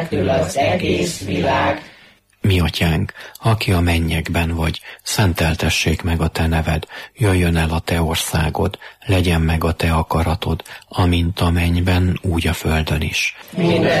az egész világ. Mi atyánk, aki a mennyekben vagy, szenteltessék meg a te neved, jöjjön el a te országod, legyen meg a te akaratod, amint a mennyben, úgy a földön is. Minden